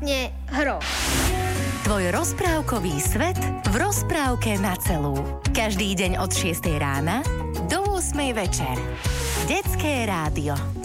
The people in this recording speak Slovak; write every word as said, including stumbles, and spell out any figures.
absolútne hro. Tvoj rozprávkový svet v rozprávke na celú. Každý deň od šiestej rána do ôsmej večer. Detské rádio.